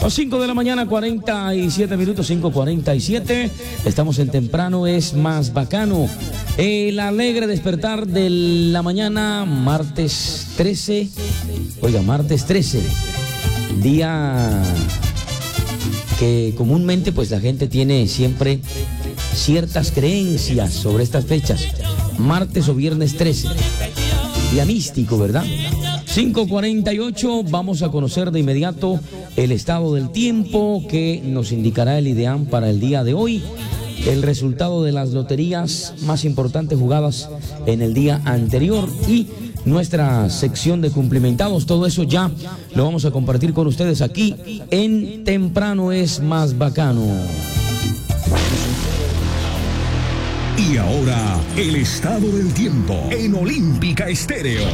Las 5 de la mañana, 47 minutos, 5:47. Estamos en Temprano es más bacano. El alegre despertar de la mañana, martes 13. Oiga, martes 13. Día que comúnmente pues la gente tiene siempre ciertas creencias sobre estas fechas. Martes o viernes 13. Día místico, ¿verdad? 5:48, vamos a conocer de inmediato el estado del tiempo que nos indicará el IDEAM para el día de hoy, el resultado de las loterías más importantes jugadas en el día anterior y nuestra sección de cumplimentados. Todo eso ya lo vamos a compartir con ustedes aquí en Temprano es más bacano. Y ahora, el estado del tiempo en Olímpica Estéreo.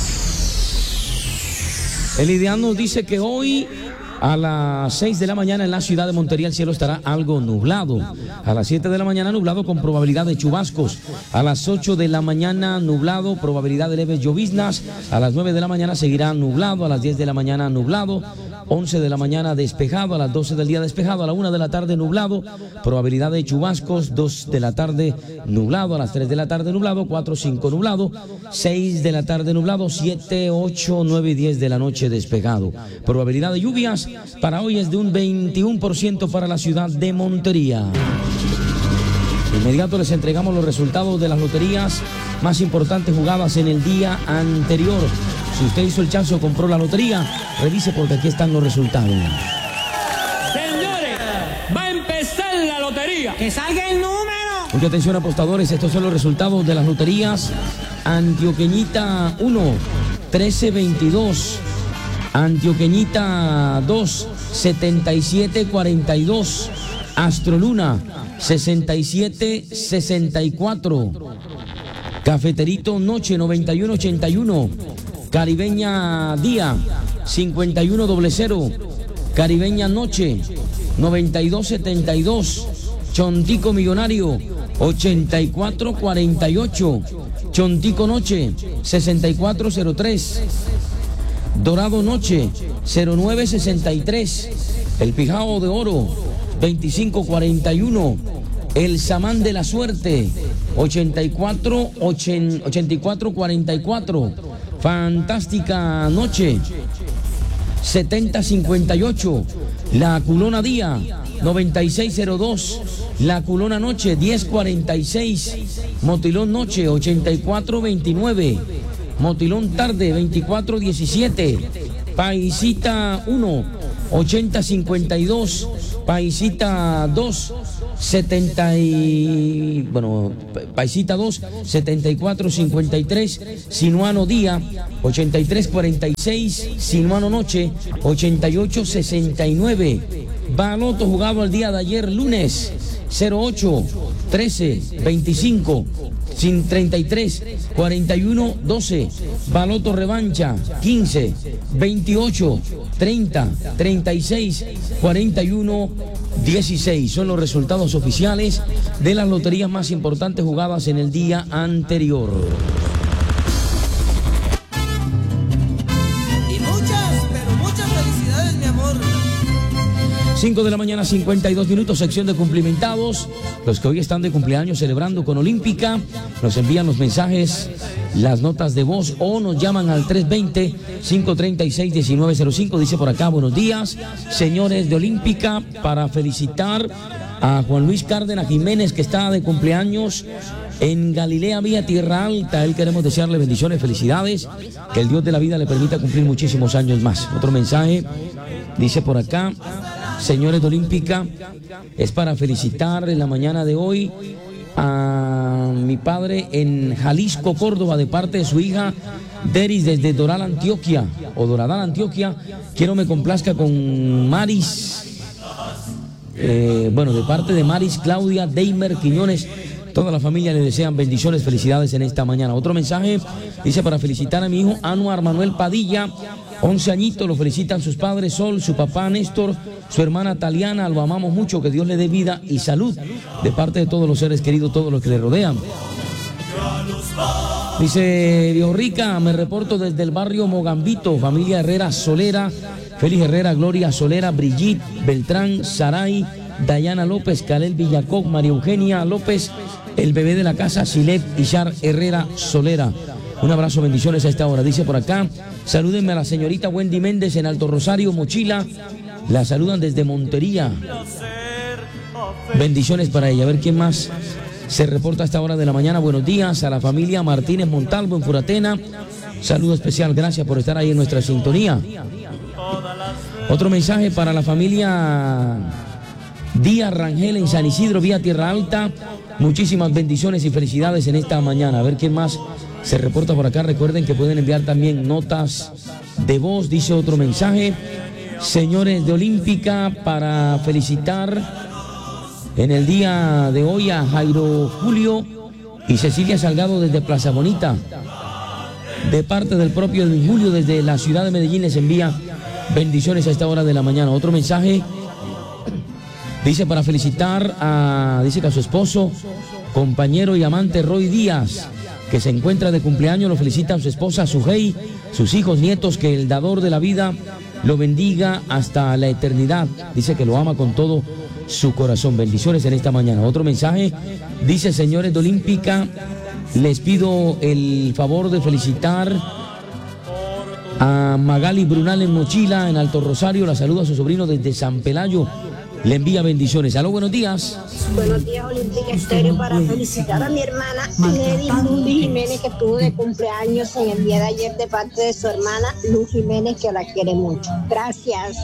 El IDEAM nos dice que hoy a las 6 de la mañana en la ciudad de Montería el cielo estará algo nublado. A las 7 de la mañana nublado con probabilidad de chubascos. A las 8 de la mañana nublado, probabilidad de leves lloviznas. A las 9 de la mañana seguirá nublado. A las 10 de la mañana nublado. 11 de la mañana despejado. A las 12 del día despejado. A la 1 de la tarde nublado. Probabilidad de chubascos. 2 de la tarde nublado. A las 3 de la tarde nublado. 4, 5 nublado. 6 de la tarde nublado. 7, 8, 9 y 10 de la noche despejado. Probabilidad de lluvias para hoy es de un 21% para la ciudad de Montería. De inmediato les entregamos los resultados de las loterías más importantes jugadas en el día anterior. Si usted hizo el chance o compró la lotería, revise porque aquí están los resultados. Señores, va a empezar la lotería. ¡Que salga el número! Mucha atención, apostadores, estos son los resultados de las loterías. Antioqueñita 1, 1322. Antioqueñita 2, 7742. Astroluna 6764. Cafeterito Noche 9181. Caribeña Día 5100. Caribeña Noche 9272. Chontico Millonario 8448. Chontico Noche 6403. Dorado Noche 0963. El Pijao de Oro 2541. El Samán de la Suerte 8444. Fantástica Noche 7058. La Culona Día 9602. La Culona Noche 1046. Motilón Noche 8429. Motilón Tarde 2417. Paisita 1 8052. Paisita 2 Paisita 2 7453. Sinuano Día 8346. Sinuano Noche 8869. Baloto jugado el día de ayer lunes 08 13 25 sin 33 41 12. Baloto revancha 15 28 30 36 41 16. Son los resultados oficiales de las loterías más importantes jugadas en el día anterior. Y muchas felicidades, mi amor. 5 de la mañana, 52 minutos, sección de cumplimentados. Los que hoy están de cumpleaños celebrando con Olímpica, nos envían los mensajes, las notas de voz o nos llaman al 320-536-1905. Dice por acá, buenos días, señores de Olímpica, para felicitar a Juan Luis Cárdenas Jiménez, que está de cumpleaños en Galilea Vía Tierra Alta. A él queremos desearle bendiciones, felicidades, que el Dios de la vida le permita cumplir muchísimos años más. Otro mensaje, dice por acá, señores de Olímpica, es para felicitar en la mañana de hoy a mi padre en Jalisco, Córdoba, de parte de su hija Deris desde Doral, Antioquia, o Doradal, Antioquia. Quiero me complazca con Maris, de parte de Maris, Claudia, Deimer, Quiñones. Toda la familia le desean bendiciones, felicidades en esta mañana. Otro mensaje dice para felicitar a mi hijo Anuar Manuel Padilla, 11 añitos, lo felicitan sus padres Sol, su papá Néstor, su hermana Taliana, lo amamos mucho, que Dios le dé vida y salud, de parte de todos los seres queridos, todos los que le rodean. Dice Viejo Rica, me reporto desde el barrio Mogambito, familia Herrera Solera, Félix Herrera, Gloria Solera, Brigitte Beltrán, Saray, Dayana López, Calel Villacoc, María Eugenia López, el bebé de la casa, Silep Ishar Herrera Solera. Un abrazo, bendiciones a esta hora. Dice por acá, salúdenme a la señorita Wendy Méndez en Alto Rosario, Mochila. La saludan desde Montería. Bendiciones para ella. A ver quién más se reporta a esta hora de la mañana. Buenos días a la familia Martínez Montalvo en Furatena. Saludo especial, gracias por estar ahí en nuestra sintonía. Otro mensaje para la familia Díaz Rangel en San Isidro, vía Tierra Alta. Muchísimas bendiciones y felicidades en esta mañana. A ver quién más se reporta por acá. Recuerden que pueden enviar también notas de voz. Dice otro mensaje. Señores de Olímpica, para felicitar en el día de hoy a Jairo Julio y Cecilia Salgado desde Plaza Bonita. De parte del propio Edwin Julio desde la ciudad de Medellín les envía bendiciones a esta hora de la mañana. Otro mensaje dice para felicitar dice que a su esposo, compañero y amante Roy Díaz, que se encuentra de cumpleaños. Lo felicita a su esposa Sujei, sus hijos, nietos, que el dador de la vida lo bendiga hasta la eternidad. Dice que lo ama con todo su corazón. Bendiciones en esta mañana. Otro mensaje dice, señores de Olímpica, les pido el favor de felicitar a Magali Brunal en Mochila, en Alto Rosario. La saluda a su sobrino desde San Pelayo. Le envía bendiciones. Aló, buenos días. Buenos días, Olímpica Estéreo, para felicitar a mi hermana Lady Luz Jiménez, que estuvo de cumpleaños en el día de ayer de parte de su hermana Luz Jiménez, que la quiere mucho. Gracias.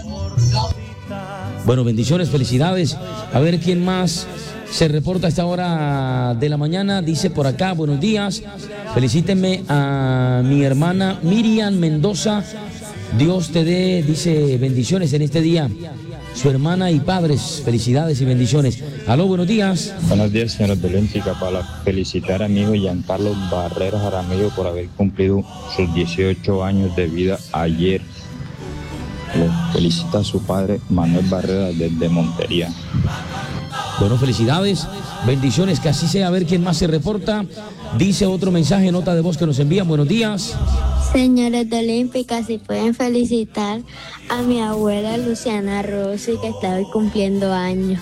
Bueno, bendiciones, felicidades. A ver quién más se reporta a esta hora de la mañana. Dice por acá, buenos días. Felicítenme a mi hermana Miriam Mendoza. Dios te dé, dice, bendiciones en este día. Su hermana y padres, felicidades y bendiciones. Aló, buenos días. Buenos días, señores de Olímpica, para felicitar a mi amigo Giancarlo Barreras Jaramillo por haber cumplido sus 18 años de vida ayer. Le felicita a su padre Manuel Barreras desde Montería. Bueno, felicidades, bendiciones, que así sea. A ver quién más se reporta. Dice otro mensaje, nota de voz que nos envían. Buenos días. Señores de Olímpica, si pueden felicitar a mi abuela Luciana Rossi, que está hoy cumpliendo años.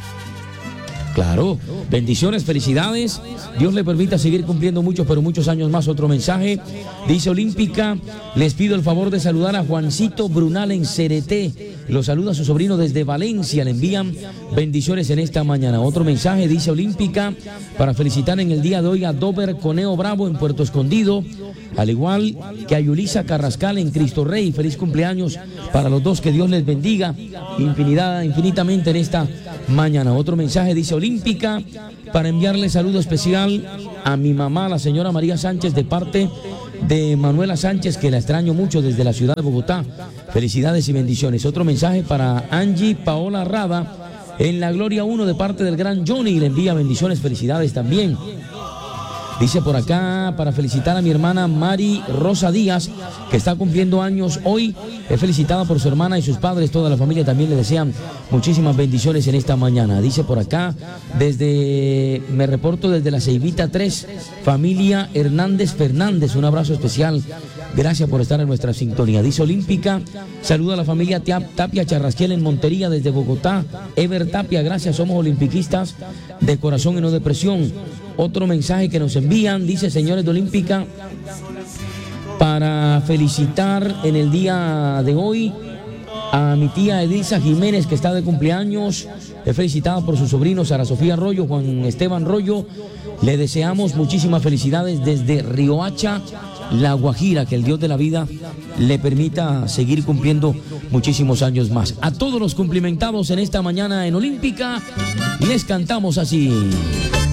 Claro, bendiciones, felicidades. Dios le permita seguir cumpliendo muchos, pero muchos años más. Otro mensaje, dice Olímpica, les pido el favor de saludar a Juancito Brunal en Cereté. Lo saluda a su sobrino desde Valencia. Le envían bendiciones en esta mañana. Otro mensaje, dice Olímpica, para felicitar en el día de hoy a Dover Coneo Bravo en Puerto Escondido, al igual que a Yulisa Carrascal en Cristo Rey. Feliz cumpleaños para los dos, que Dios les bendiga infinitamente en esta mañana. Otro mensaje, dice Olímpica, para enviarle saludo especial a mi mamá, la señora María Sánchez, de parte de Manuela Sánchez, que la extraño mucho desde la ciudad de Bogotá. Felicidades y bendiciones. Otro mensaje para Angie Paola Rada en la Gloria 1 de parte del gran Johnny. Le envía bendiciones, felicidades también. Dice por acá, para felicitar a mi hermana Mari Rosa Díaz, que está cumpliendo años hoy. Es felicitada por su hermana y sus padres. Toda la familia también le desean muchísimas bendiciones en esta mañana. Dice por acá, me reporto desde la Ceibita 3, familia Hernández Fernández. Un abrazo especial. Gracias por estar en nuestra sintonía. Dice Olímpica, saluda a la familia Tapia Charrasquiel en Montería desde Bogotá. Ever Tapia, gracias, somos olimpiquistas de corazón y no de presión. Otro mensaje que nos envían, dice, señores de Olímpica, para felicitar en el día de hoy a mi tía Edilza Jiménez, que está de cumpleaños. Es felicitada por su sobrino Sara Sofía Rollo, Juan Esteban Rollo. Le deseamos muchísimas felicidades desde Riohacha, La Guajira. Que el Dios de la vida le permita seguir cumpliendo muchísimos años más. A todos los cumplimentados en esta mañana en Olímpica, les cantamos así.